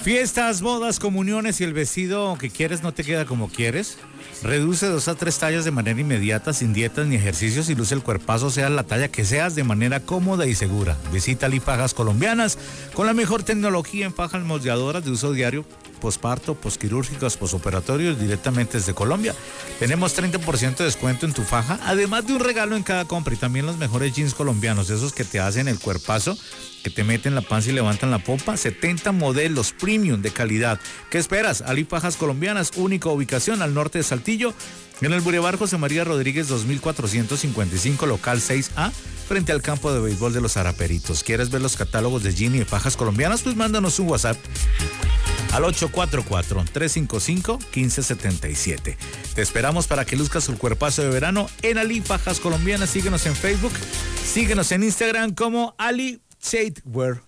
Fiestas, bodas, comuniones y el vestido que quieres no te queda como quieres. Reduce 2 a 3 tallas de manera inmediata, sin dietas ni ejercicios, y luce el cuerpazo, sea la talla que seas, de manera cómoda y segura. Visita Ali Fajas Colombianas con la mejor tecnología en fajas moldeadoras de uso diario, posparto, posquirúrgicos, posoperatorios, directamente desde Colombia. Tenemos 30% de descuento en tu faja, además de un regalo en cada compra, y también los mejores jeans colombianos, esos que te hacen el cuerpazo, que te meten la panza y levantan la pompa. 70 modelos premium de calidad. ¿Qué esperas? Ali Fajas Colombianas, única ubicación al norte de Saltillo, en el Boulevard José María Rodríguez 2455, local 6A, frente al campo de béisbol de los Araperitos. ¿Quieres ver los catálogos de jean y de fajas colombianas? Pues mándanos un WhatsApp al 844-355-1577. Te esperamos para que luzcas el cuerpazo de verano en Ali Fajas Colombianas. Síguenos en Facebook, síguenos en Instagram como Ali Shadewear.